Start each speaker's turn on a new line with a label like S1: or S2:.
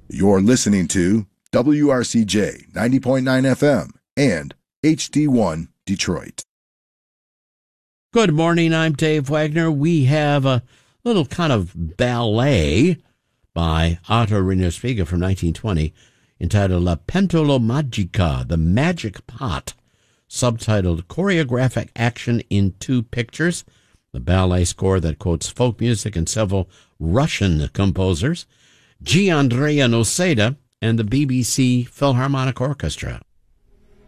S1: You're listening to WRCJ 90.9 FM and HD1 Detroit.
S2: Good morning, I'm Dave Wagner. We have a little kind of ballet by Otto Rennerspiegel from 1920 entitled La Pentola Magica, The Magic Pot, subtitled Choreographic Action in Two Pictures, the ballet score that quotes folk music and several Russian composers, G. Andrea Noseda, and the BBC Philharmonic Orchestra.